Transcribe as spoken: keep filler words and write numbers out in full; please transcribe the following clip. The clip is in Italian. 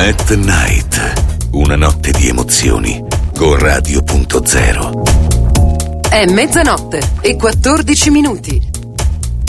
At Night, una notte di emozioni con Radio punto zero. È mezzanotte e quattordici minuti.